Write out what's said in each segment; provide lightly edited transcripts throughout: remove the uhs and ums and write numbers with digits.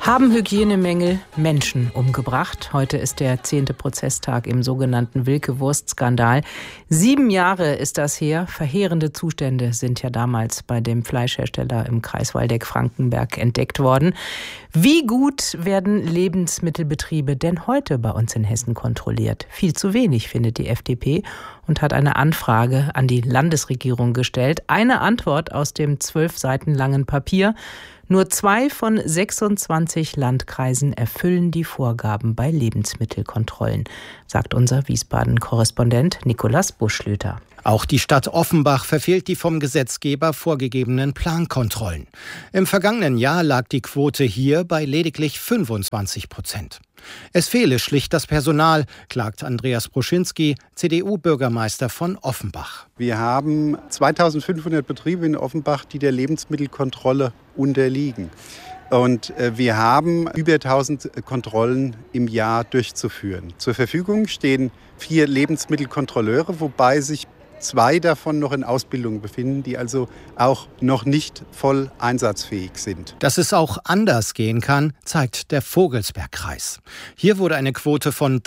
Haben Hygienemängel Menschen umgebracht? Heute ist der 10. Prozesstag im sogenannten Wilke-Wurst-Skandal. 7 Jahre ist das her. Verheerende Zustände sind ja damals bei dem Fleischhersteller im Kreis Waldeck-Frankenberg entdeckt worden. Wie gut werden Lebensmittelbetriebe denn heute bei uns in Hessen kontrolliert? Viel zu wenig, findet die FDP und hat eine Anfrage an die Landesregierung gestellt. Eine Antwort aus dem 12 Seiten langen Papier. Nur 2 von 26 Landkreisen erfüllen die Vorgaben bei Lebensmittelkontrollen, sagt unser Wiesbaden-Korrespondent Nikolaus Buschlüter. Auch die Stadt Offenbach verfehlt die vom Gesetzgeber vorgegebenen Plankontrollen. Im vergangenen Jahr lag die Quote hier bei lediglich 25%. Es fehle schlicht das Personal, klagt Andreas Bruschinski, CDU-Bürgermeister von Offenbach. Wir haben 2500 Betriebe in Offenbach, die der Lebensmittelkontrolle unterliegen. Und wir haben über 1000 Kontrollen im Jahr durchzuführen. Zur Verfügung stehen 4 Lebensmittelkontrolleure, wobei sich 2 davon noch in Ausbildung befinden, die also auch noch nicht voll einsatzfähig sind. Dass es auch anders gehen kann, zeigt der Vogelsbergkreis. Hier wurde eine Quote von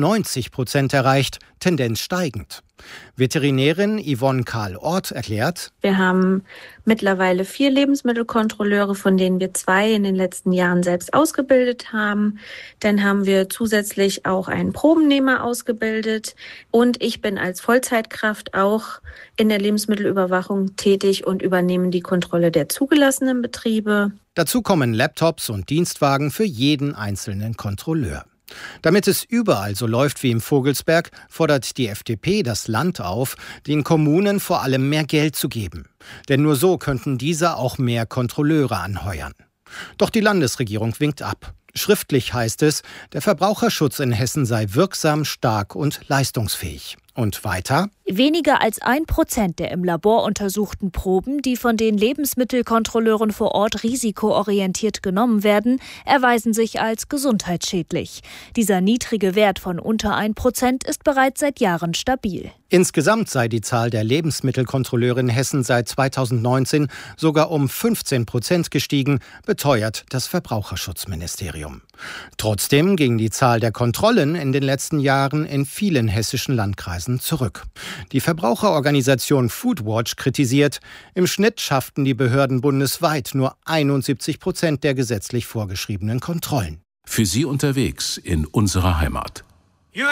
93% erreicht, Tendenz steigend. Veterinärin Yvonne Karl-Ort erklärt: Wir haben mittlerweile 4 Lebensmittelkontrolleure, von denen wir 2 in den letzten Jahren selbst ausgebildet haben. Dann haben wir zusätzlich auch einen Probennehmer ausgebildet. Und ich bin als Vollzeitkraft auch in der Lebensmittelüberwachung tätig und übernehme die Kontrolle der zugelassenen Betriebe. Dazu kommen Laptops und Dienstwagen für jeden einzelnen Kontrolleur. Damit es überall so läuft wie im Vogelsberg, fordert die FDP das Land auf, den Kommunen vor allem mehr Geld zu geben. Denn nur so könnten diese auch mehr Kontrolleure anheuern. Doch die Landesregierung winkt ab. Schriftlich heißt es, der Verbraucherschutz in Hessen sei wirksam, stark und leistungsfähig. Und weiter: Weniger als 1% der im Labor untersuchten Proben, die von den Lebensmittelkontrolleuren vor Ort risikoorientiert genommen werden, erweisen sich als gesundheitsschädlich. Dieser niedrige Wert von unter 1% ist bereits seit Jahren stabil. Insgesamt sei die Zahl der Lebensmittelkontrolleure in Hessen seit 2019 sogar um 15% gestiegen, beteuert das Verbraucherschutzministerium. Trotzdem ging die Zahl der Kontrollen in den letzten Jahren in vielen hessischen Landkreisen zurück. Die Verbraucherorganisation Foodwatch kritisiert, im Schnitt schafften die Behörden bundesweit nur 71% der gesetzlich vorgeschriebenen Kontrollen. Für Sie unterwegs in unserer Heimat.